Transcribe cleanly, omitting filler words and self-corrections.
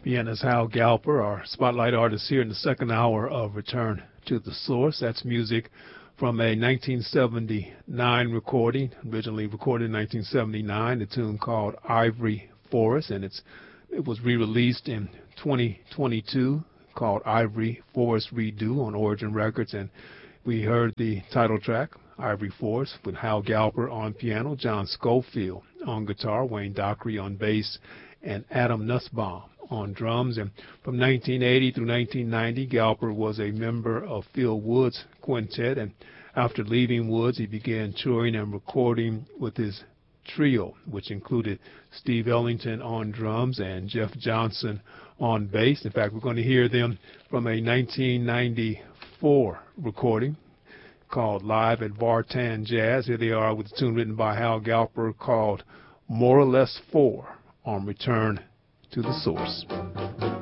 Pianist Hal Galper, our spotlight artist here in the second hour of Return to the Source. That's music from a 1979 recording, originally recorded in 1979, a tune called Ivory Forest, and it was re-released in 2022 called Ivory Forest Redo on Origin Records, and we heard the title track, Ivory Forest, with Hal Galper on piano, John Schofield on guitar, Wayne Dockery on bass, and Adam Nussbaum on drums. And from 1980 through 1990, Galper was a member of Phil Woods' quintet, and after leaving Woods, he began touring and recording with his trio, which included Steve Ellington on drums and Jeff Johnson on bass. In fact, we're going to hear them from a 1994 recording called Live at Vartan Jazz. Here they are with a tune written by Hal Galper called More or Less 4 on Return to the Source.